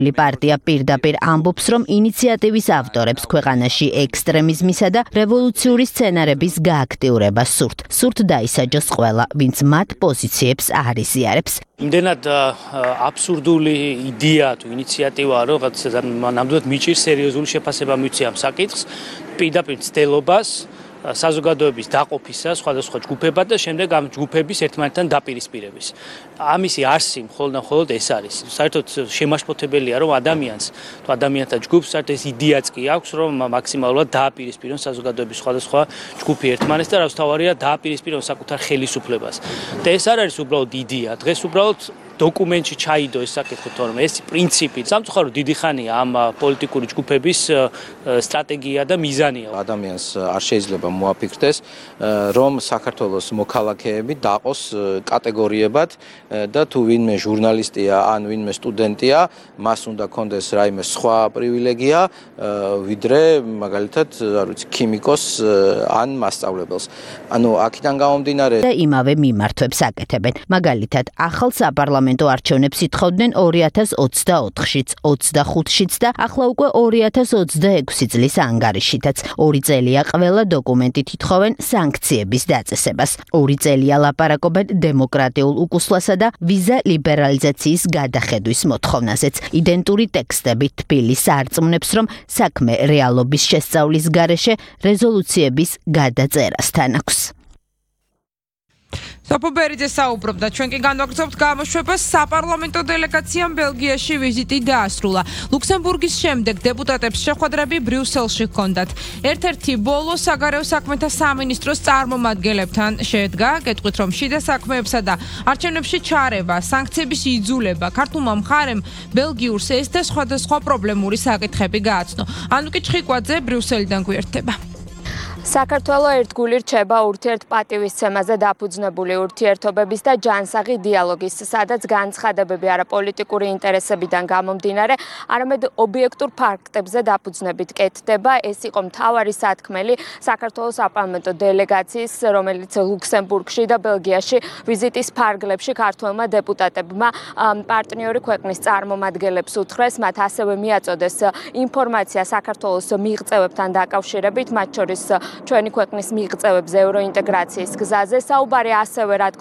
პარტია პირდაპირ ამბობს, რომ ინიციატივის ავტორებს ქვეყანაში ექსტრემიზმისა და რევოლუციური სცენარების გააქტიურება სურთ. სურთ დაისაჯოს ყველა, ვინც მათ პოზიციებს არ იზიარებს. იმდენად აბსურდული იდეა თუ ინიციატივაა, რომ ნამდვილად მიჭირს სერიოზული შეფასება მივცე ამ საკითხს, პირდაპირ ცდელობას, საზოგადოების დაყოფისა სხვადასხვა ჯგუფებად და შემდეგ ამ ჯგუფების ერთმანეთთან დაპირისპირების. ამისი არსი მხოლოდ ეს არის. საერთოდ შემაშფოთებელია, რომ ადამიანს თუ ადამიანთა ჯგუფს საერთოდ ეს იდეაც კი აქვს, რომ მაქსიმალურად დააპირისპირონ საზოგადოების სხვადასხვა ჯგუფი ერთმანეთს და რაც თავარია დააპირისპირონ საკუთარ ხელისუფლებას. და ეს არ არის უბრალოდ იდეა, დღეს უბრალოდ დოკუმენტში ჩაიდო ეს საკითხი, თორემ ეს პრინციპი სამწუხაროდ დიდი ხანია ამ პოლიტიკური ჯგუფების სტრატეგია და მიზანია. ადამიანს არ შეიძლება მოაფიქრდეს, რომ საქართველოს მოქალაქეები დაყოს კატეგორიებად და თუ ვინმე ჟურნალისტია ან ვინმე სტუდენტია, მას უნდა კონდეს რაიმე სხვა პრივილეგია, ვიდრე მაგალითად, არ ვიცი, ქიმიკოს ან მასწავლებელს. ანუ აქედან გამომდინარე და იმავე მიმართვებს აკეთებენ. მაგალითად, ახალ საპარლამენტო არჩევნებს ითხოვდნენ 2024-შიც, 25-შიც და ახლა უკვე 2026 წლის ანგარიშითაც. 2 წელია ყველა დოკუმენტით ითხოვენ სანქციების დაწესებას. 2 წელია ლაპარაკობენ დემოკრატიულ უკუსლასა და ვიზა ლიბერალიზაციის გადახედვის მოთხოვნაზეც. იდენტური ტექსტები თბილისს არწმუნებს, რომ საქმე რეალობის შესწავლის გარეშე რეზოლუციების გადაწერასთან აქვს. სოფო ბერიძე საუბრობდა, ჩვენ კი განვაგრძობთ გამოშვებას. საპარლამენტო დელეგაციამ ბელგიაში ვიზიტი დაასრულა. ლუქსემბურგის შემდეგ დეპუტატებს შეხვედრები ბრიუსელში ჰქონდათ. ერთ-ერთი ბოლო საგარეო საქმეთა სამინისტროს წარმომადგენლებთან შედგა, გეტყვით, რომ შიდა საქმეებსა და არჩევნებში ჩარევა, სანქციების იძულება ქართულმა მხარემ ბელგიურს ეს და სხვადასხვა პრობლემური საკითხები გააცნო. ანუკი ჩხიკვაძე ბრიუსელიდან გვერდება. საქართველოს ერთგული რჩება ურთიერთპატივისცემაზე დაფუძნებული ურთიერთობების და ჯანსაღი დიალოგის, სადაც განცხადებები არა პოლიტიკური ინტერესებიდან გამომდინარე, არამედ ობიექტურ ფაქტებზე დაფუძნებით კეთდება. ეს იყო მთავარი სათქმელი საქართველოს საპარლამენტო დელეგაციის, რომელიც ლუქსემბურგში და ბელგიაში ვიზიტის ფარგლებში ქართველმა დეპუტატებმა პარტნიორი ქვეყნის წარმომადგენლებს უთხრეს, მათ ასევე მიაწოდეს ინფორმაცია საქართველოს მიღწევებთან დაკავშირებით, მათ შორის ჩვენი ქვეყნის მიღწევებს ევროინტეგრაციის გზაზე. საუბარი ასევე რა